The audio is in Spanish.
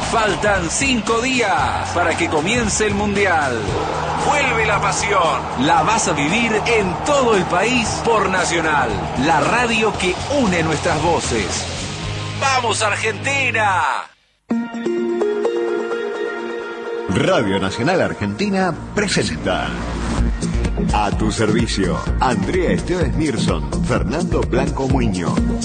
Faltan 5 días para que comience el Mundial. Vuelve la pasión. La vas a vivir en todo el país por Nacional, la radio que une nuestras voces. ¡Vamos, Argentina! Radio Nacional Argentina presenta. A tu servicio, Andrea Esteves Mirson, Fernando Blanco Muño.